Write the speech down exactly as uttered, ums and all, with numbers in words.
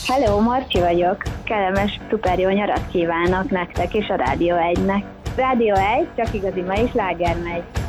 Hello, Marci vagyok. Kellemes, szuper jó nyarat kívánok nektek és a Rádió egynek. Rádió egy, csak igazi mai sláger megy.